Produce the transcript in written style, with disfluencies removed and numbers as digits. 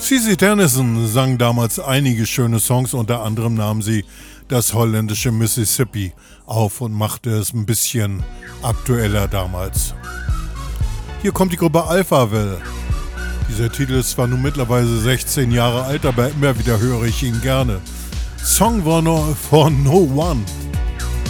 Cici Dennison sang damals einige schöne Songs, unter anderem nahm sie das holländische Mississippi auf und machte es ein bisschen aktueller damals. Hier kommt die Gruppe Alphaville. Dieser Titel ist zwar nun mittlerweile 16 Jahre alt, aber immer wieder höre ich ihn gerne. Song war noch for No One.